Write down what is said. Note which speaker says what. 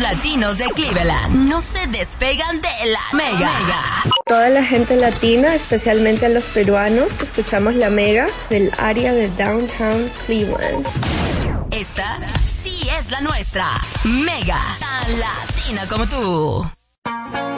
Speaker 1: latinos de Cleveland no se despegan de la Mega.
Speaker 2: Toda la gente latina, especialmente los peruanos, escuchamos la Mega del área de Downtown Cleveland.
Speaker 1: Esta sí es la nuestra. Mega, tan latina como tú.